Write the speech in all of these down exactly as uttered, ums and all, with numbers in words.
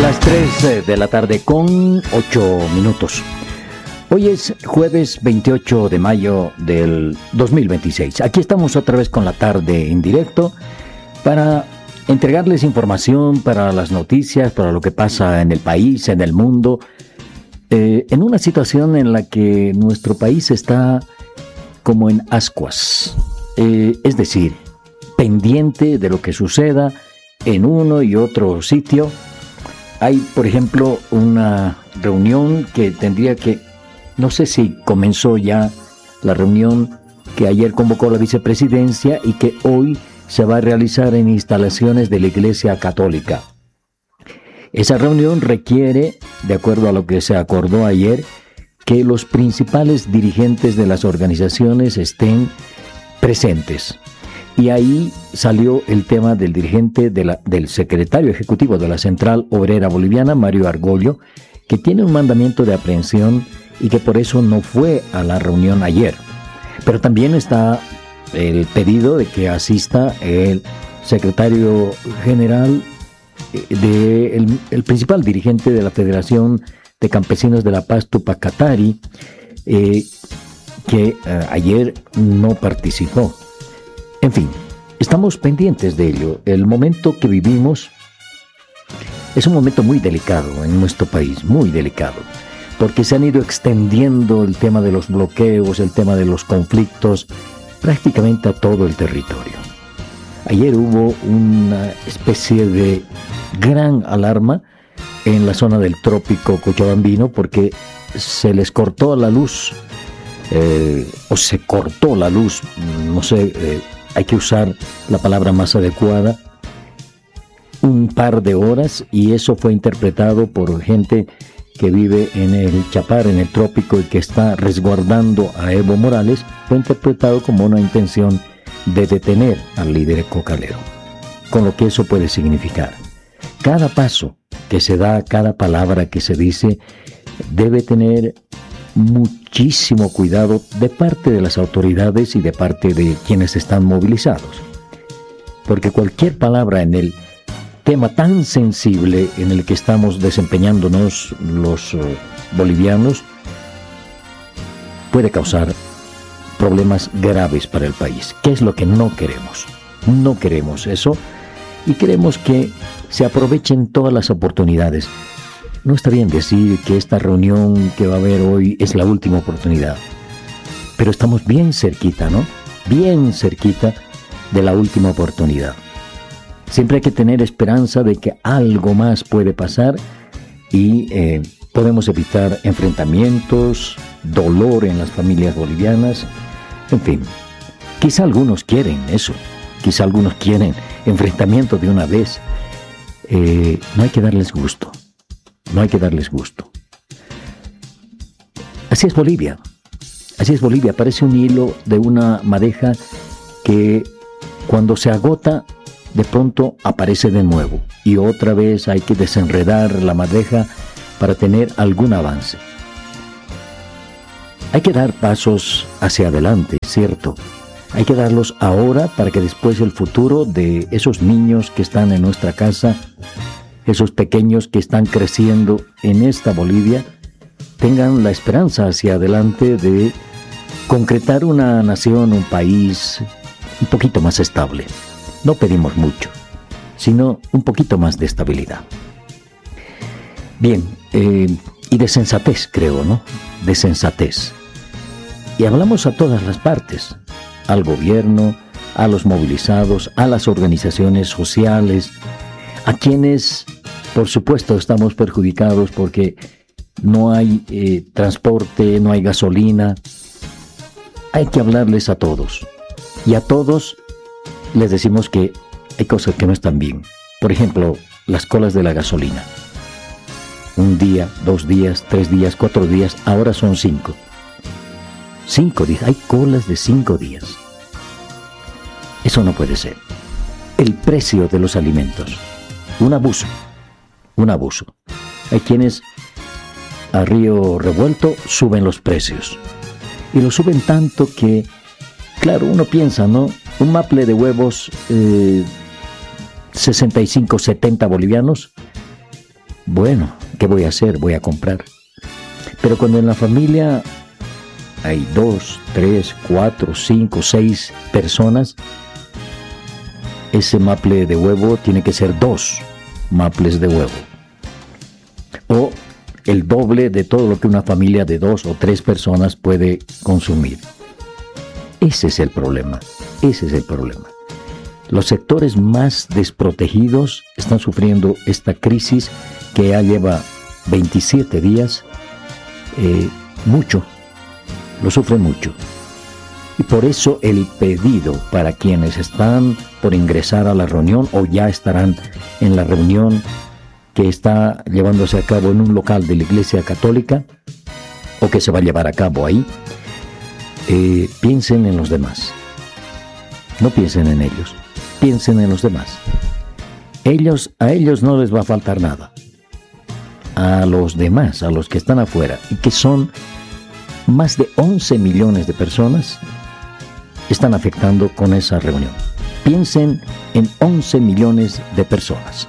Las tres de la tarde con ocho minutos. Hoy es jueves veintiocho de mayo del dos mil veintiséis. Aquí estamos otra vez con la tarde en directo para entregarles información, para las noticias, para lo que pasa en el país, en el mundo, eh, en una situación en la que nuestro país está como en ascuas, eh, es decir, pendiente de lo que suceda en uno y otro sitio. Hay, por ejemplo, una reunión que tendría que, no sé si comenzó ya la reunión que ayer convocó la vicepresidencia y que hoy se va a realizar en instalaciones de la Iglesia Católica. Esa reunión requiere, de acuerdo a lo que se acordó ayer, que los principales dirigentes de las organizaciones estén presentes. Y ahí salió el tema del dirigente, de la, del secretario ejecutivo de la Central Obrera Boliviana, Mario Argollo, que tiene un mandamiento de aprehensión y que por eso no fue a la reunión ayer. Pero también está el pedido de que asista el secretario general, de, el, el principal dirigente de la Federación de Campesinos de La Paz, Tupac Katari, eh, que eh, ayer no participó. En fin, estamos pendientes de ello. El momento que vivimos es un momento muy delicado en nuestro país, muy delicado, porque se han ido extendiendo el tema de los bloqueos, el tema de los conflictos, prácticamente a todo el territorio. Ayer hubo una especie de gran alarma en la zona del trópico cochabambino porque se les cortó la luz, eh, o se cortó la luz, no sé, eh, hay que usar la palabra más adecuada, un par de horas, y eso fue interpretado por gente que vive en el Chapar, en el trópico, y que está resguardando a Evo Morales, fue interpretado como una intención de detener al líder cocalero, con lo que eso puede significar. Cada paso que se da, cada palabra que se dice, debe tener muchísimo cuidado de parte de las autoridades y de parte de quienes están movilizados, porque cualquier palabra en el tema tan sensible en el que estamos desempeñándonos los uh, bolivianos puede causar problemas graves para el país. ¿Qué es lo que no queremos? No queremos eso, y queremos que se aprovechen todas las oportunidades. No está bien decir que esta reunión que va a haber hoy es la última oportunidad, pero estamos bien cerquita, ¿no? Bien cerquita de la última oportunidad. Siempre hay que tener esperanza de que algo más puede pasar y eh, podemos evitar enfrentamientos, dolor en las familias bolivianas, en fin. Quizá algunos quieren eso, quizá algunos quieren enfrentamiento de una vez. Eh, no hay que darles gusto. No hay que darles gusto. Así es Bolivia. Así es Bolivia. Parece un hilo de una madeja que cuando se agota, de pronto aparece de nuevo. Y otra vez hay que desenredar la madeja para tener algún avance. Hay que dar pasos hacia adelante, ¿cierto? Hay que darlos ahora para que después el futuro de esos niños que están en nuestra casa, esos pequeños que están creciendo en esta Bolivia, tengan la esperanza hacia adelante de concretar una nación, un país un poquito más estable. No pedimos mucho, sino un poquito más de estabilidad. Bien, eh, y de sensatez, creo, ¿no? De sensatez. Y hablamos a todas las partes, al gobierno, a los movilizados, a las organizaciones sociales, a quienes, por supuesto, estamos perjudicados porque no hay eh, transporte, no hay gasolina. Hay que hablarles a todos. Y a todos les decimos que hay cosas que no están bien. Por ejemplo, las colas de la gasolina. Un día, dos días, tres días, cuatro días, ahora son cinco. Cinco días, hay colas de cinco días. Eso no puede ser. El precio de los alimentos. Un abuso, un abuso. Hay quienes a río revuelto suben los precios. Y lo suben tanto que, claro, uno piensa, ¿no? Un maple de huevos, eh, sesenta y cinco, setenta bolivianos, bueno, ¿qué voy a hacer? Voy a comprar. Pero cuando en la familia hay dos, tres, cuatro, cinco, seis personas, ese maple de huevo tiene que ser dos maples de huevo. O el doble de todo lo que una familia de dos o tres personas puede consumir. Ese es el problema, ese es el problema. Los sectores más desprotegidos están sufriendo esta crisis que ya lleva veintisiete días, eh, mucho, lo sufren mucho. Y por eso el pedido para quienes están por ingresar a la reunión o ya estarán en la reunión que está llevándose a cabo en un local de la Iglesia Católica o que se va a llevar a cabo ahí, eh, piensen en los demás. No piensen en ellos, piensen en los demás. Ellos, a ellos no les va a faltar nada. A los demás, a los que están afuera, y que son más de once millones de personas, están afectando con esa reunión. Piensen en once millones de personas.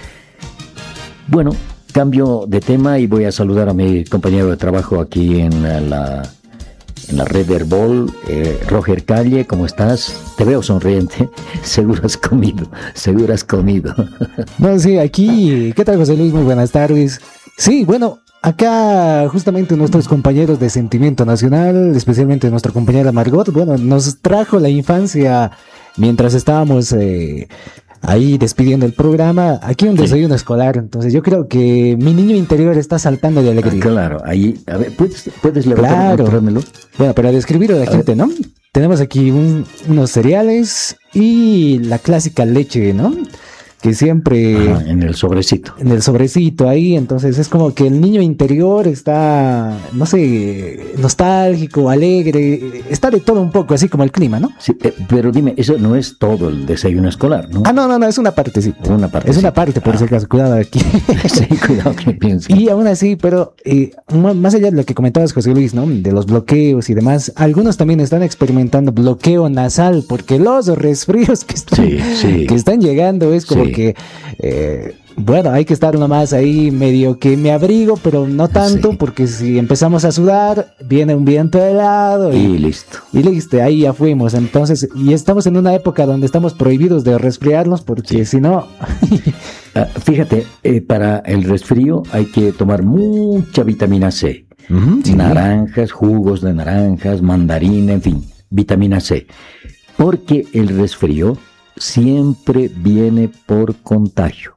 Bueno, cambio de tema y voy a saludar a mi compañero de trabajo aquí en la, en la red Herbol, eh, Roger Calle. ¿Cómo estás? Te veo sonriente. Seguro has comido, seguro has comido. No, sí, aquí, ¿qué tal, José Luis? Muy buenas tardes. Sí, bueno, acá justamente nuestros compañeros de Sentimiento Nacional, especialmente nuestra compañera Margot, bueno, nos trajo la infancia mientras estábamos eh, ahí despidiendo el programa, aquí un desayuno sí. escolar. Entonces yo creo que mi niño interior está saltando de alegría. Ah, claro, ahí, a ver, ¿puedes, puedes levantarlo? Claro. Bueno, para describirlo a la a gente, ver. ¿no? Tenemos aquí un, unos cereales y la clásica leche, ¿no? Que siempre... Ajá, en el sobrecito. En el sobrecito ahí, entonces es como que el niño interior está, no sé, nostálgico, alegre, está de todo un poco, así como el clima, ¿no? Sí, eh, pero dime, eso no es todo el desayuno escolar, ¿no? Ah, no, no, no, es una parte, sí. Una parte. Es una parte, por ah. si acaso, cuidado aquí. Sí, cuidado que piensen. Y aún así, pero eh, más allá de lo que comentabas, José Luis, ¿no? De los bloqueos y demás, algunos también están experimentando bloqueo nasal, porque los resfríos que están, sí, sí. que están llegando es como sí. que, eh, bueno, hay que estar nomás ahí medio que me abrigo, pero no tanto, sí. porque si empezamos a sudar, viene un viento helado. Y, y listo. Y listo, ahí ya fuimos. Entonces, y estamos en una época donde estamos prohibidos de resfriarnos, porque sí. si no... uh, fíjate, eh, para el resfrío hay que tomar mucha vitamina C. Uh-huh, sí. Naranjas, jugos de naranjas, mandarina, en fin, vitamina C. Porque el resfrío siempre viene por contagio.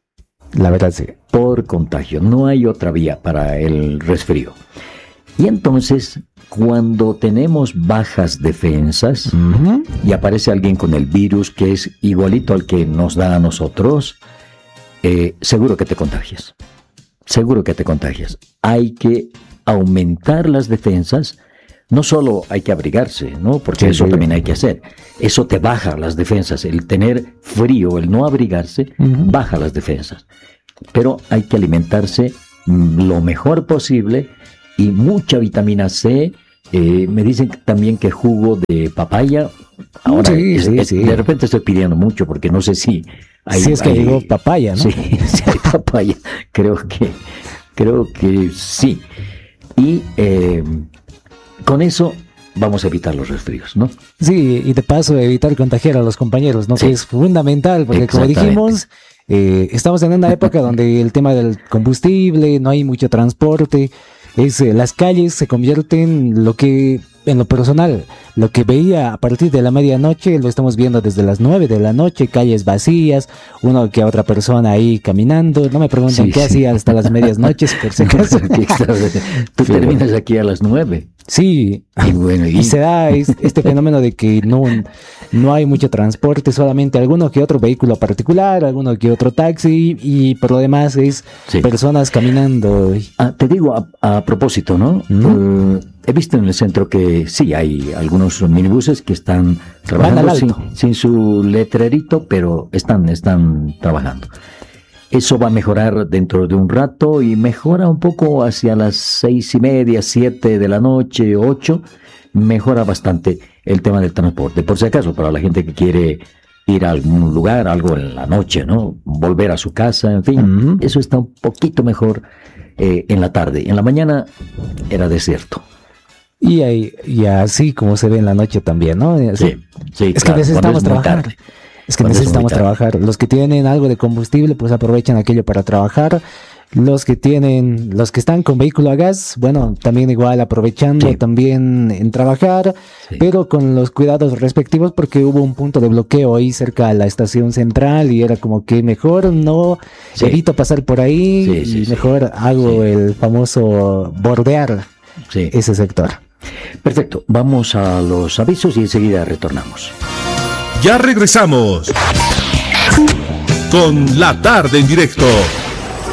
La verdad, sí. Por contagio. No hay otra vía para el resfrío. Y entonces, cuando tenemos bajas defensas uh-huh. y aparece alguien con el virus que es igualito al que nos da a nosotros, eh, seguro que te contagias. Seguro que te contagias. Hay que aumentar las defensas. No solo hay que abrigarse, ¿no? Porque sí, eso sí. también hay que hacer. Eso te baja las defensas. El tener frío, el no abrigarse, uh-huh. baja las defensas. Pero hay que alimentarse lo mejor posible y mucha vitamina C. Eh, me dicen también que jugo de papaya. Ahora, sí, es, sí, es, sí. de repente estoy pidiendo mucho porque no sé si... Hay, si es que hay, digo papaya, ¿no? Sí, si hay papaya. Creo que, creo que sí. Y... Eh, con eso vamos a evitar los resfríos, ¿no? Sí, y de paso evitar contagiar a los compañeros, ¿no? Sí. Que es fundamental, porque como dijimos, eh, estamos en una época donde el tema del combustible, no hay mucho transporte, es eh, las calles se convierten en lo que, en lo personal, lo que veía a partir de la medianoche, lo estamos viendo desde las nueve de la noche, calles vacías, uno que otra persona ahí caminando, no me pregunten sí, qué sí. hacía hasta las medias noches, por si acaso. Tú terminas aquí a las nueve. Sí, y, bueno, y... y se da este fenómeno de que no, no hay mucho transporte, solamente alguno que otro vehículo particular, alguno que otro taxi, y por lo demás es sí. personas caminando. Ah, te digo a, a propósito, ¿no? ¿Mm? Uh, he visto en el centro que sí hay algunos minibuses que están trabajando sin, sin su letrerito, pero están, están trabajando. Eso va a mejorar dentro de un rato y mejora un poco hacia las seis y media, siete de la noche, ocho. Mejora bastante el tema del transporte. Por si acaso, para la gente que quiere ir a algún lugar, algo en la noche, ¿no? Volver a su casa, en fin, uh-huh. Eso está un poquito mejor eh, en la tarde. En la mañana era desierto. Y, ahí, y así como se ve en la noche también, ¿no? Sí, sí, es claro, que necesitamos trabajar. Es que necesitamos trabajar. Los que tienen algo de combustible, pues aprovechan aquello para trabajar. Los que tienen, los que están con vehículo a gas, bueno, también igual aprovechando sí. también en trabajar, sí. pero con los cuidados respectivos, porque hubo un punto de bloqueo ahí cerca a la estación central y era como que mejor no sí. evito pasar por ahí sí, sí, y sí, mejor sí. hago sí. el famoso bordear sí. ese sector. Perfecto, vamos a los avisos y enseguida retornamos. Ya regresamos con La Tarde en Directo.